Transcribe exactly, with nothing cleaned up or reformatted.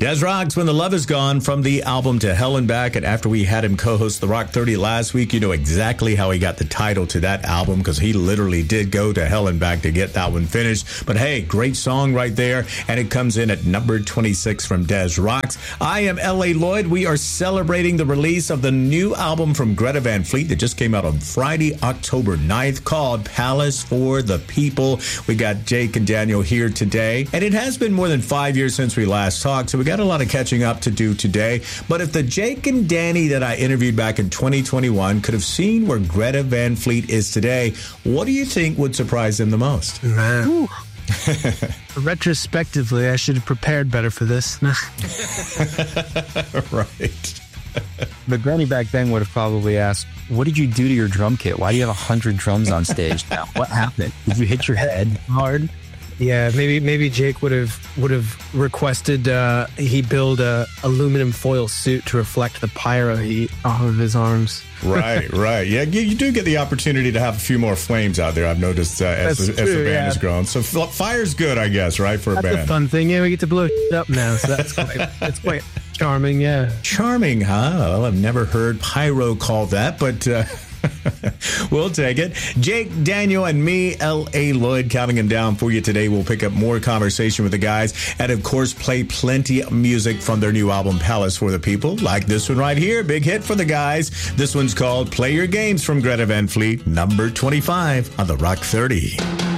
Des Rocks, When the Love Is Gone, from the album To Hell and Back. And after we had him co-host the Rock thirty last week, you know exactly how he got the title to that album, because he literally did go to hell and back to get that one finished. But hey, great song right there. And it comes in at number twenty-six from Des Rocks. I am L A. Lloyd. We are celebrating the release of the new album from Greta Van Fleet that just came out on Friday, October ninth, called Palace for the People. We got Jake and Daniel here today. And it has been more than five years since we last talked, so we got a lot of catching up to do today. But if the Jake and Danny that I interviewed back in twenty twenty-one could have seen where Greta Van Fleet is today, what do you think would surprise them the most? Man. Retrospectively, I should have prepared better for this. Right. The granny back then would have probably asked, what did you do to your drum kit? Why do you have a hundred drums on stage now? What happened? Did you hit your head hard? Yeah, maybe maybe Jake would have would have requested uh, he build a aluminum foil suit to reflect the pyro heat off of his arms. Right, right. Yeah, you, you do get the opportunity to have a few more flames out there, I've noticed, uh, as, the, as the band yeah. has grown. So f- fire's good, I guess, right, for that's a band. That's a fun thing. Yeah, we get to blow up now, so that's quite, it's quite charming, yeah. Charming, huh? Well, I've never heard pyro called that, but... Uh, we'll take it. Jake, Daniel, and me, L A. Lloyd, counting them down for you today. We'll pick up more conversation with the guys and, of course, play plenty of music from their new album, Palace for the People, like this one right here. Big hit for the guys. This one's called Play Your Games from Greta Van Fleet, number twenty-five on the Rock thirty.